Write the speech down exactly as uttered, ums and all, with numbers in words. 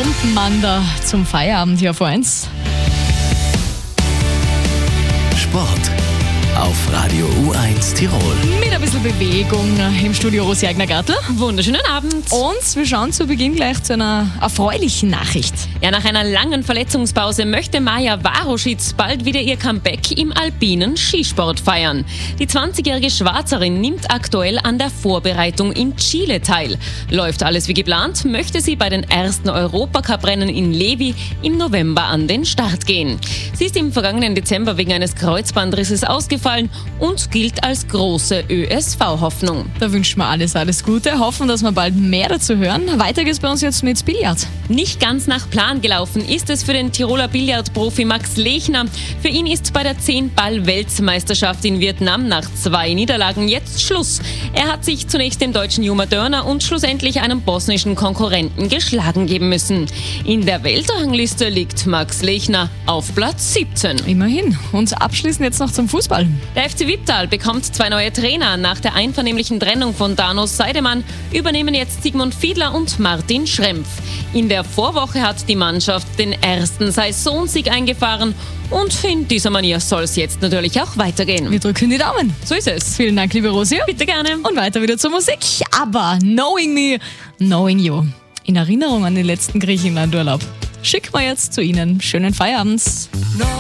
Stunden, Mann, da zum Feierabend hier auf eins. Sport auf Radio U eins Tirol. Mit ein bisschen Bewegung im Studio Rosi Eigner-Gartler. Wunderschönen Abend. Und wir schauen zu Beginn gleich zu einer erfreulichen Nachricht. Ja, nach einer langen Verletzungspause möchte Maja Waroschitz bald wieder ihr Comeback im alpinen Skisport feiern. Die zwanzigjährige Schwarzerin nimmt aktuell an der Vorbereitung in Chile teil. Läuft alles wie geplant, möchte sie bei den ersten Europacup-Rennen in Levi im November an den Start gehen. Sie ist im vergangenen Dezember wegen eines Kreuzbandrisses ausgefallen und gilt als große Ö S V-Hoffnung. Da wünschen wir alles, alles Gute. Hoffen, dass wir bald mehr dazu hören. Weiter geht's bei uns jetzt mit Billard. Nicht ganz nach Plan gelaufen ist es für den Tiroler Billardprofi Max Lechner. Für ihn ist bei der zehn-Ball-Weltmeisterschaft in Vietnam nach zwei Niederlagen jetzt Schluss. Er hat sich zunächst dem deutschen Juma Dörner und schlussendlich einem bosnischen Konkurrenten geschlagen geben müssen. In der Weltrangliste liegt Max Lechner auf Platz siebzehn. Immerhin. Und abschließend jetzt noch zum Fußball. Der F C Wipptal bekommt zwei neue Trainer. Nach der einvernehmlichen Trennung von Danos Seidemann übernehmen jetzt Sigmund Fiedler und Martin Schrempf. In der Vorwoche hat die Mannschaft den ersten Saisonsieg eingefahren und in dieser Manier soll es jetzt natürlich auch weitergehen. Wir drücken die Daumen. So ist es. Vielen Dank, liebe Rosi. Bitte gerne. Und weiter wieder zur Musik. Aber Knowing Me, Knowing You. In Erinnerung an den letzten Griechenlandurlaub. Schick mal jetzt zu Ihnen schönen Feierabend.